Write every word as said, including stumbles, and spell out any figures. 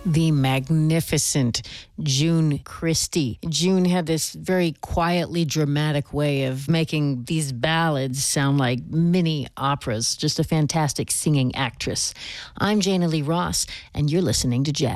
The magnificent June Christy. June had this very quietly dramatic way of making these ballads sound like mini operas. Just a fantastic singing actress. I'm Jana Lee Ross, and you're listening to Jazz